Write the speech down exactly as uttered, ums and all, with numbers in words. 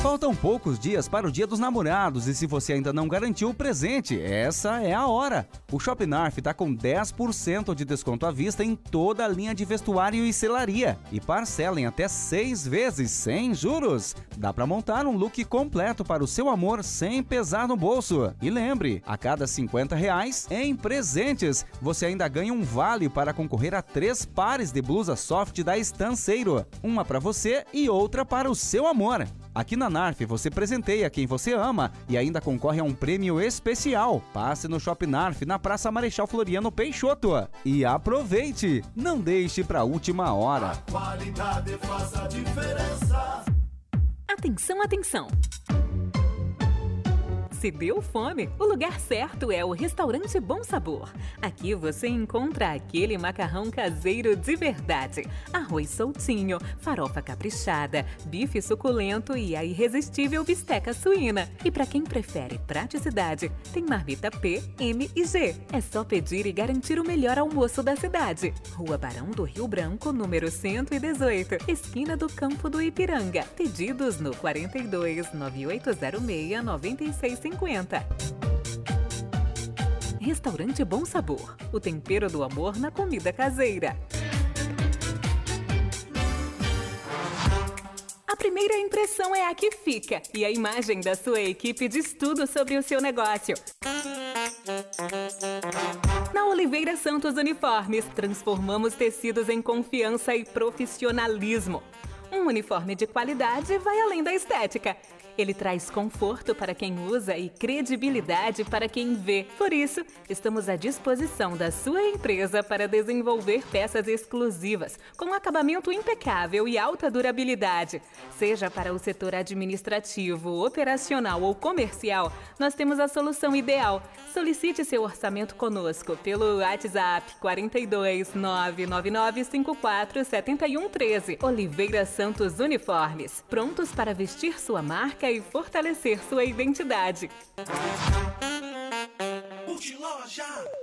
Faltam poucos dias para o Dia dos Namorados e se você ainda não garantiu o presente, essa é a hora. O Shop Narf está com dez por cento de desconto à vista em toda a linha de vestuário e selaria. E parcela em até seis vezes, sem juros. Dá para montar um look completo para o seu amor sem pesar no bolso. E lembre, a cada cinquenta reais em presentes, você ainda ganha um vale para concorrer a três pares de blusa soft da Estanceiro. Uma para você e outra para o seu amor. Aqui na Narf você presenteia quem você ama e ainda concorre a um prêmio especial. Passe no Shop Narf na Praça Marechal Floriano Peixoto. E aproveite! Não deixe para a última hora. A qualidade faz a diferença. Atenção, atenção! Se deu fome, o lugar certo é o Restaurante Bom Sabor. Aqui você encontra aquele macarrão caseiro de verdade, arroz soltinho, farofa caprichada, bife suculento e a irresistível bisteca suína. E para quem prefere praticidade, tem marmita P, M e G. É só pedir e garantir o melhor almoço da cidade. Rua Barão do Rio Branco, número cento e dezoito, esquina do Campo do Ipiranga. Pedidos no quarenta e dois, nove oito zero seis, nove seis cinco zero. Restaurante Bom Sabor, o tempero do amor na comida caseira. A primeira impressão é a que fica e a imagem da sua equipe diz tudo sobre o seu negócio. Na Oliveira Santos Uniformes, transformamos tecidos em confiança e profissionalismo. Um uniforme de qualidade vai além da estética. Ele traz conforto para quem usa e credibilidade para quem vê. Por isso, estamos à disposição da sua empresa para desenvolver peças exclusivas, com acabamento impecável e alta durabilidade. Seja para o setor administrativo, operacional ou comercial, nós temos a solução ideal. Solicite seu orçamento conosco pelo WhatsApp quarenta e dois, nove nove nove cinco quatro sete um um três. Oliveira Santos Uniformes, prontos para vestir sua marca e fortalecer sua identidade. Multiloja!